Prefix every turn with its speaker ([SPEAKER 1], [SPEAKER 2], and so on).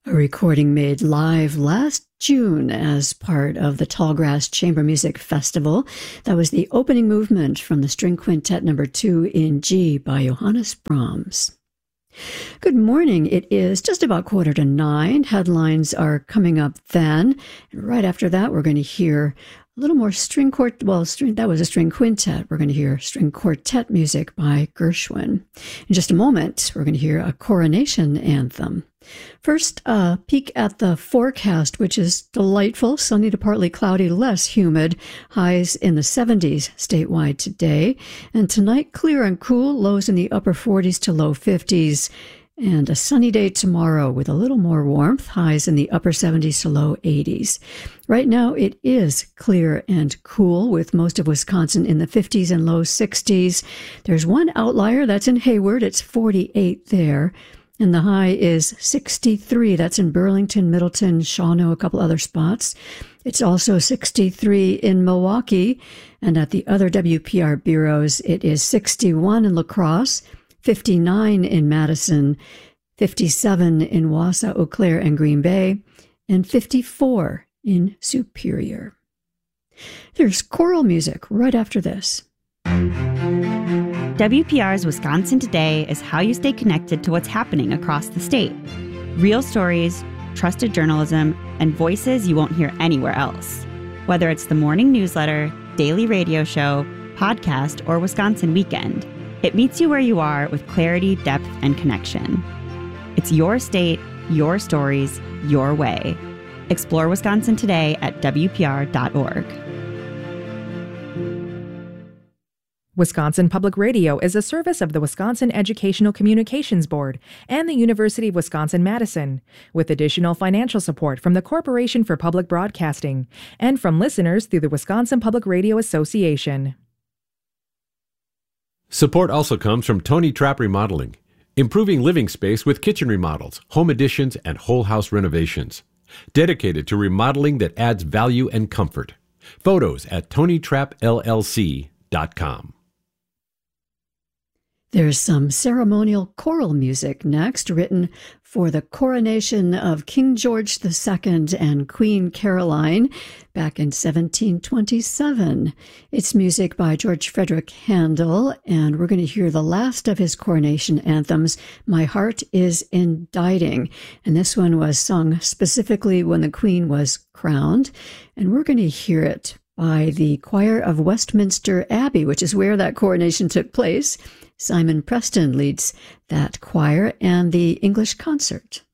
[SPEAKER 1] A recording made live last June as part of the Tallgrass Chamber Music Festival. That was the opening movement from the String Quintet No. 2 in G by Johannes Brahms. Good morning. It is just about 8:45. Headlines are coming up then. And right after that, we're going to hear a little more that was a string quintet. We're going to hear string quartet music by Gershwin. In just a moment, we're going to hear a coronation anthem. First, a peek at the forecast, which is delightful, sunny to partly cloudy, less humid, highs in the 70s statewide today. And tonight, clear and cool, lows in the upper 40s to low 50s. And a sunny day tomorrow with a little more warmth, highs in the upper 70s to low 80s. Right now, it is clear and cool with most of Wisconsin in the 50s and low 60s. There's one outlier, that's in Hayward. It's 48 there. And the high is 63. That's in Burlington, Middleton, Shawano, a couple other spots. It's also 63 in Milwaukee. And at the other WPR bureaus, it is 61 in La Crosse, 59 in Madison, 57 in Wausau, Eau Claire, and Green Bay, and 54 in Superior. There's choral music right after this.
[SPEAKER 2] WPR's Wisconsin Today is how you stay connected to what's happening across the state. Real stories, trusted journalism, and voices you won't hear anywhere else. Whether it's the morning newsletter, daily radio show, podcast, or Wisconsin Weekend, it meets you where you are with clarity, depth, and connection. It's your state, your stories, your way. Explore Wisconsin Today at WPR.org.
[SPEAKER 3] Wisconsin Public Radio is a service of the Wisconsin Educational Communications Board and the University of Wisconsin-Madison, with additional financial support from the Corporation for Public Broadcasting and from listeners through the Wisconsin Public Radio Association.
[SPEAKER 4] Support also comes from Tony Trapp Remodeling, improving living space with kitchen remodels, home additions, and whole house renovations. Dedicated to remodeling that adds value and comfort. Photos at TonyTrappLLC.com.
[SPEAKER 1] There's some ceremonial choral music next, written for the coronation of King George II and Queen Caroline back in 1727. It's music by George Frederick Handel, and we're going to hear the last of his coronation anthems, My Heart is Inditing. And this one was sung specifically when the Queen was crowned, and we're going to hear it by the Choir of Westminster Abbey, which is where that coronation took place. Simon Preston leads that choir and the English concert.